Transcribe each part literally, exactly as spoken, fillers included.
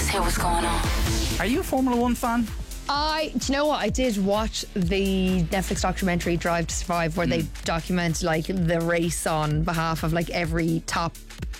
hear what's going on. Are you a Formula One fan? I, do you know what? I did watch the Netflix documentary Drive to Survive, where mm. they document like the race on behalf of like every top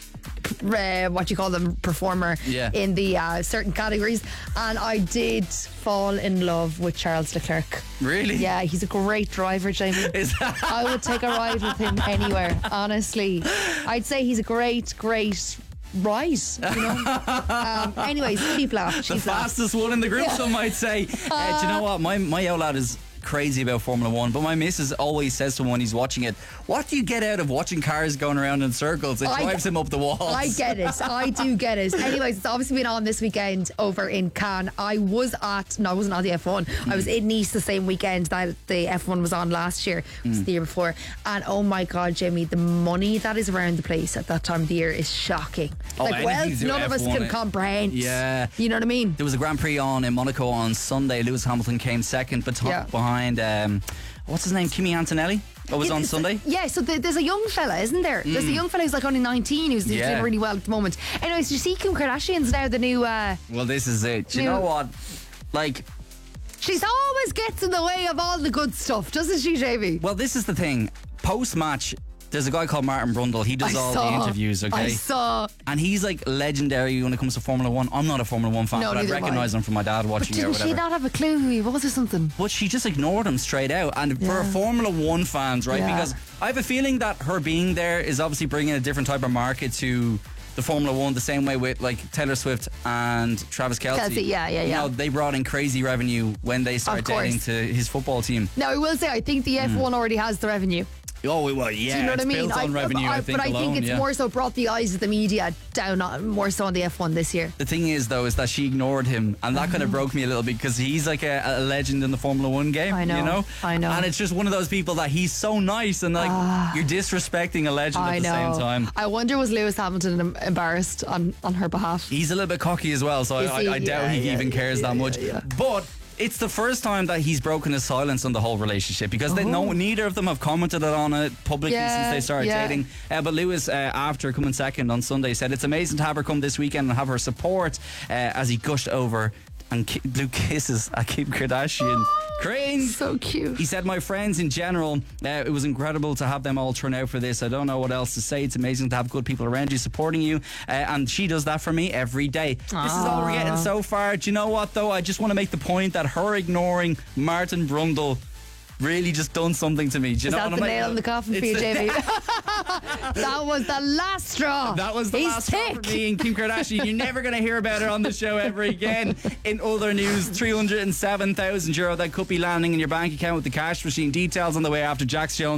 uh, what you call them performer yeah. in the uh, certain categories, and I did fall in love with Charles Leclerc. Really? Yeah, he's a great driver, Jamie. Is that- I would take a ride with him anywhere, honestly. I'd say he's a great, great ride, you know. um, anyways, cheap laugh. The cheap fastest laugh. one in the group, yeah. some might say. Uh, do you know what? My my old lad is crazy about Formula One, but my missus always says to him when he's watching it, what do you get out of watching cars going around in circles? It I, drives him up the walls. I get it. I do get it. Anyways, it's obviously been on this weekend over in Cannes. I was at, no, I wasn't on the F one. Mm. I was in Nice the same weekend that the F one was on last year. It was mm. the year before. And oh my God, Jamie, the money that is around the place at that time of the year is shocking. Oh, like, well, none of us can it. comprehend. Yeah. You know what I mean? There was a Grand Prix on in Monaco on Sunday. Lewis Hamilton came second, but yeah. behind, um, what's his name? Kimi Antonelli? That was yeah, on Sunday? Yeah, so the, there's a young fella, isn't there? Mm. There's a young fella who's like only nineteen who's yeah. doing really well at the moment. Anyways, did you see Kim Kardashian's now the new... Uh, well, this is it. Do you new, know what? Like... She's always gets in the way of all the good stuff, doesn't she, Jamie? Well, this is the thing. Post-match, there's a guy called Martin Brundle. He does I all saw, the interviews, okay? I saw. And he's like legendary when it comes to Formula One. I'm not a Formula One fan, no, but I recognise him from my dad watching but it or whatever. Didn't she not have a clue who he was or something? But she just ignored him straight out. And yeah. for Formula One fans, right? Yeah. Because I have a feeling that her being there is obviously bringing a different type of market to the Formula One, the same way with like Taylor Swift and Travis Kelce. Kelce, yeah, yeah, yeah. You know, they brought in crazy revenue when they started dating to his football team. Now, I will say, I think the F one mm. already has the revenue. Oh, well, yeah. Do you know what it's I mean? built on I, revenue, I, I think, But I alone, think it's yeah. more so brought the eyes of the media down on, more so on the F one this year. The thing is, though, is that she ignored him, and that kind of broke me a little bit because he's like a, a legend in the Formula One game. I know. You know? I know. And it's just one of those people that he's so nice, and like uh, you're disrespecting a legend I at the know. same time. I wonder, was Lewis Hamilton embarrassed on, on her behalf? He's a little bit cocky as well, so I, I, I doubt yeah, he yeah, even cares yeah, that much. Yeah, yeah. But it's the first time that he's broken his silence on the whole relationship because they, no, neither of them have commented on it publicly yeah, since they started yeah. dating. Uh, but Lewis, uh, after coming second on Sunday, said it's amazing to have her come this weekend and have her support uh, as he gushed over and ki- blew kisses at Kim Kardashian. Cranes. So cute. He said, my friends in general, uh, it was incredible to have them all turn out for this. I don't know what else to say. It's amazing to have good people around you supporting you. Uh, and she does that for me every day. Aww. This is all we're getting so far. Do you know what, though? I just want to make the point that her ignoring Martin Brundle really just done something to me. Do you is know that what the I'm nail like? in the coffin for you, Jamie? That was the last straw. That was the He's last thick. straw for me and Kim Kardashian. You're never going to hear about her on the show ever again. In other news, three hundred seven thousand euro that could be landing in your bank account with the cash machine. Details on the way after Jax Jones.